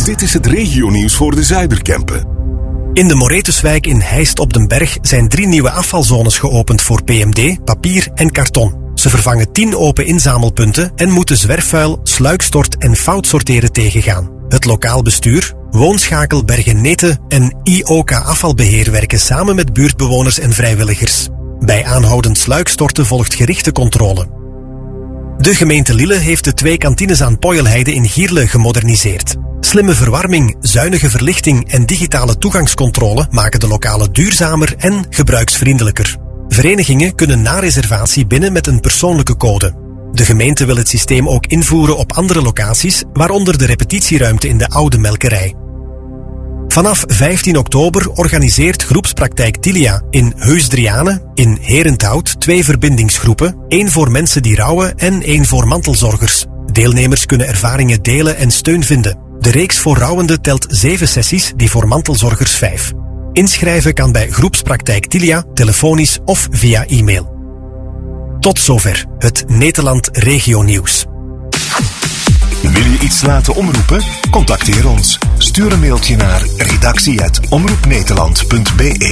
Dit is het regionieuws voor de Zuiderkempen. In de Moretuswijk in Heist op den Berg zijn 3 nieuwe afvalzones geopend voor PMD, papier en karton. Ze vervangen 10 open inzamelpunten en moeten zwerfvuil, sluikstort en foutsorteren tegengaan. Het lokaal bestuur, Woonschakel Bergen-Neten en IOK Afvalbeheer werken samen met buurtbewoners en vrijwilligers. Bij aanhoudend sluikstorten volgt gerichte controle. De gemeente Lille heeft de 2 kantines aan Poyelheide in Gierle gemoderniseerd. Slimme verwarming, zuinige verlichting en digitale toegangscontrole maken de lokalen duurzamer en gebruiksvriendelijker. Verenigingen kunnen na reservatie binnen met een persoonlijke code. De gemeente wil het systeem ook invoeren op andere locaties, waaronder de repetitieruimte in de oude melkerij. Vanaf 15 oktober organiseert groepspraktijk Tilia in Heusdriane in Herenthout 2 verbindingsgroepen, 1 voor mensen die rouwen en 1 voor mantelzorgers. Deelnemers kunnen ervaringen delen en steun vinden. De reeks voor rouwenden telt 7 sessies, die voor mantelzorgers 5. Inschrijven kan bij groepspraktijk Tilia, telefonisch of via e-mail. Tot zover het Nederland Regio Nieuws. Wil je iets laten omroepen? Contacteer ons. Stuur een mailtje naar redactie@omroepnederland.be.